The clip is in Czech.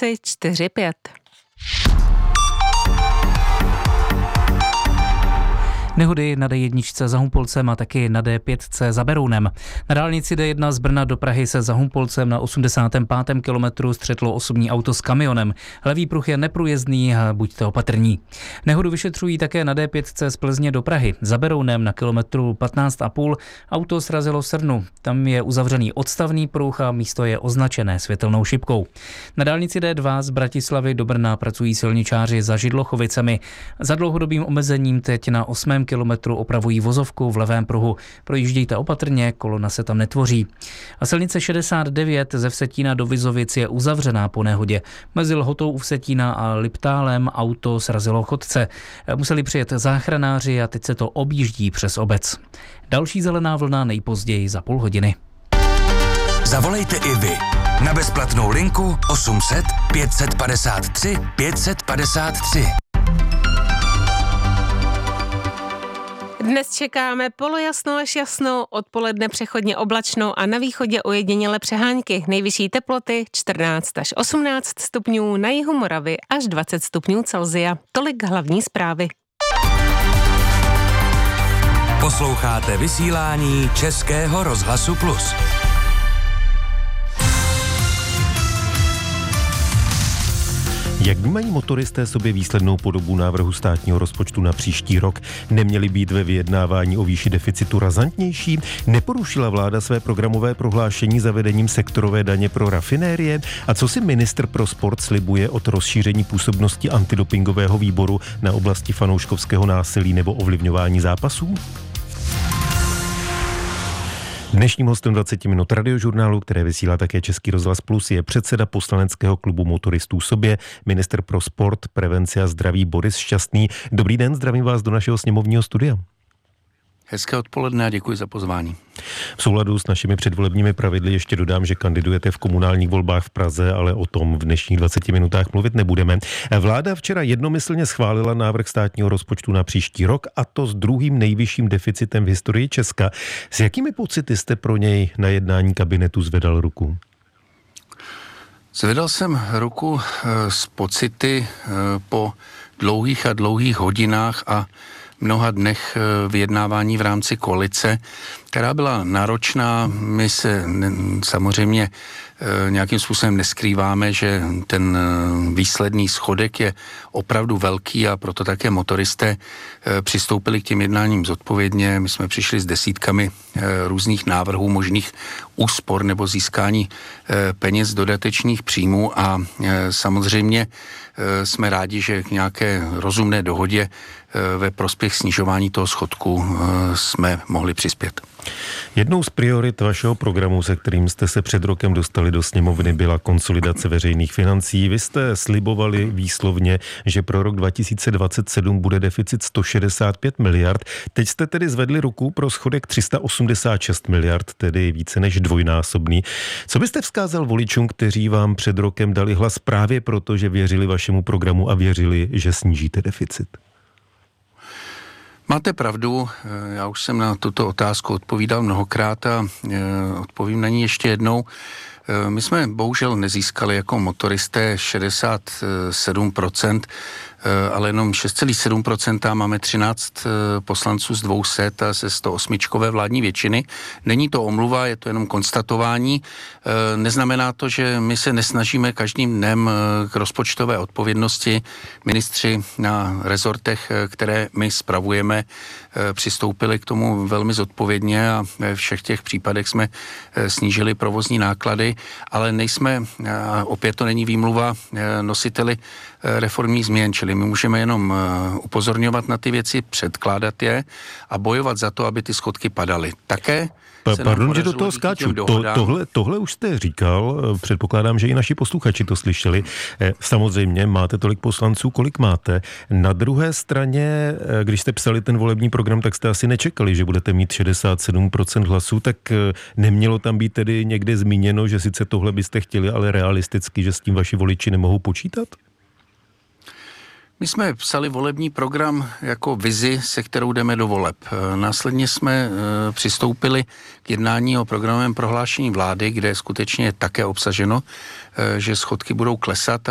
dálnici 4-5. Nehody na D1 za Humpolcem a taky na D5 za Berounem. Na dálnici D1 z Brna do Prahy se za Humpolcem na 85. kilometru střetlo osobní auto s kamionem. Levý pruh je neprůjezdný, buďte opatrní. Nehodu vyšetřují také na D5 z Plzně do Prahy. Za Berounem na kilometru 15,5 auto srazilo srnu. Tam je uzavřený odstavný pruh a místo je označené světelnou šipkou. Na dálnici D2 z Bratislavy do Brna pracují silničáři za Židlochovicemi. Za dlouhodobým omezením teď na 8. kilometru opravují vozovku v levém pruhu. Projíždějte opatrně, kolona se tam netvoří. A silnice 69 ze Vsetína do Vizovic je uzavřená po nehodě. Mezi Lhotou u Vsetína a Liptálem auto srazilo chodce. Museli přijet záchranáři a teď se to objíždí přes obec. Další zelená vlna nejpozději za půl hodiny. Zavolejte i vy na bezplatnou linku 800 553 553. Dnes čekáme polojasno až jasno, odpoledne přechodně oblačno a na východě ojedinělé přehánky. Nejvyšší teploty 14 až 18 stupňů, na jihu Moravy až 20 stupňů Celsia. Tolik hlavní zprávy. Posloucháte vysílání Českého rozhlasu Plus. Jak vnímají motoristé sobě výslednou podobu návrhu státního rozpočtu na příští rok? Neměly být ve vyjednávání o výši deficitu razantnější? Neporušila vláda své programové prohlášení zavedením sektorové daně pro rafinérie? A co si ministr pro sport slibuje od rozšíření působnosti antidopingového výboru na oblasti fanouškovského násilí nebo ovlivňování zápasů? Dnešním hostem 20 minut radiožurnálu, které vysílá také Český rozhlas Plus, je předseda poslaneckého klubu motoristů Sobě, ministr pro sport, prevenci a zdraví Boris Šťastný. Dobrý den, zdravím vás do našeho sněmovního studia. Hezké odpoledne a děkuji za pozvání. V souladu s našimi předvolebními pravidly ještě dodám, že kandidujete v komunálních volbách v Praze, ale o tom v dnešních 20 minutách mluvit nebudeme. Vláda včera jednomyslně schválila návrh státního rozpočtu na příští rok, a to s druhým nejvyšším deficitem v historii Česka. S jakými pocity jste pro něj na jednání kabinetu zvedal ruku? Zvedal jsem ruku s pocity po dlouhých a dlouhých hodinách a mnoha dnech vyjednávání v rámci koalice, která byla náročná. My se samozřejmě nějakým způsobem neskrýváme, že ten výsledný schodek je opravdu velký a proto také motoristé přistoupili k těm jednáním zodpovědně. My jsme přišli s desítkami různých návrhů možných úspor nebo získání peněz z dodatečných příjmů a samozřejmě jsme rádi, že k nějaké rozumné dohodě ve prospěch snižování toho schodku jsme mohli přispět. Jednou z priorit vašeho programu, se kterým jste se před rokem dostali do sněmovny, byla konsolidace veřejných financí. Vy jste slibovali výslovně, že pro rok 2027 bude deficit 165 miliard. Teď jste tedy zvedli ruku pro schodek 386 miliard, tedy více než dvojnásobný. Co byste vzkázal voličům, kteří vám před rokem dali hlas právě proto, že věřili vašemu programu a věřili, že snížíte deficit? Máte pravdu, já už jsem na tuto otázku odpovídal mnohokrát a odpovím na ní ještě jednou. My jsme bohužel nezískali jako motoristé 67%, ale jenom 6,7%, máme 13 poslanců z 200 a ze 108 vládní většiny. Není to omluva, je to jenom konstatování. Neznamená to, že my se nesnažíme každým dnem k rozpočtové odpovědnosti. Ministři na rezortech, které my spravujeme, přistoupili k tomu velmi zodpovědně a ve všech těch případech jsme snížili provozní náklady, ale nejsme, opět to není výmluva, nositeli reformních změn, čili my můžeme jenom upozorňovat na ty věci, předkládat je a bojovat za to, aby ty schodky padaly. Také Pardon, že do toho skáču. Tohle už jste říkal, předpokládám, že i naši posluchači to slyšeli. Samozřejmě máte tolik poslanců, kolik máte. Na druhé straně, když jste psali ten volební program, tak jste asi nečekali, že budete mít 67% hlasů, tak nemělo tam být tedy někde zmíněno, že sice tohle byste chtěli, ale realisticky, že s tím vaši voliči nemohou počítat? My jsme psali volební program jako vizi, se kterou jdeme do voleb. Následně jsme přistoupili k jednání o programovém prohlášení vlády, kde skutečně je také obsaženo, že schodky budou klesat